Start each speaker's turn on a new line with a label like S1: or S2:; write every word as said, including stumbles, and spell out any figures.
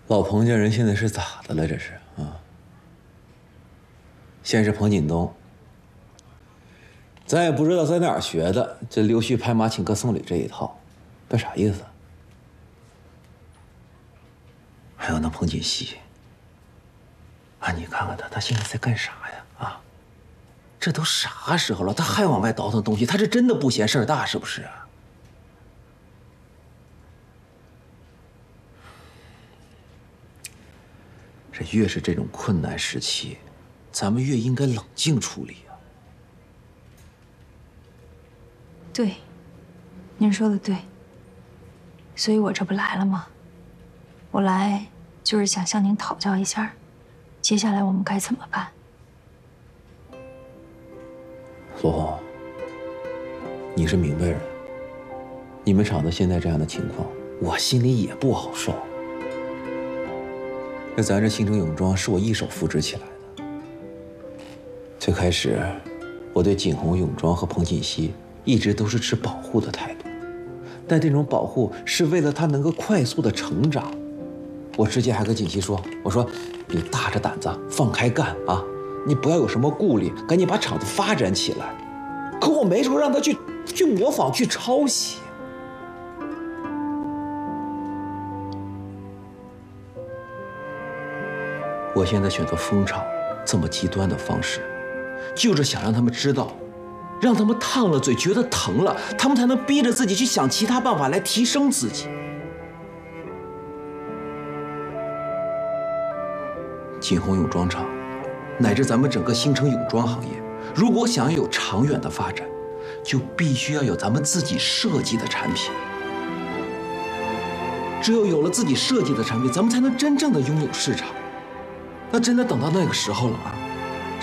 S1: 老彭家人现在是咋的了？这是啊？先是彭锦东，咱也不知道在哪儿学的这溜须拍马请客送礼这一套，这啥意思？还有那彭锦熙，啊，你看看他，他现在在干啥呀？啊，这都啥时候了，他还往外倒腾东西，他是真的不嫌事儿大是不是啊？ 这越是这种困难时期，咱们越应该冷静处理啊。
S2: 对，您说的对。所以我这不来了吗？我来就是想向您讨教一下，接下来我们该怎么办？
S1: 罗红，你是明白人，你们厂子现在这样的情况，我心里也不好受。 那咱这星城泳装是我一手扶植起来的。最开始，我对锦宏泳装和彭锦熙一直都是持保护的态度，但这种保护是为了他能够快速的成长。我之前还跟锦熙说：“我说你大着胆子放开干啊，你不要有什么顾虑，赶紧把厂子发展起来。”可我没说让他去去模仿、去抄袭。 我现在选择封厂这么极端的方式，就是想让他们知道，让他们烫了嘴，觉得疼了，他们才能逼着自己去想其他办法来提升自己。锦宏泳装厂，乃至咱们整个星城泳装行业，如果想要有长远的发展，就必须要有咱们自己设计的产品。只有有了自己设计的产品，咱们才能真正的拥有市场。 那真的等到那个时候了啊！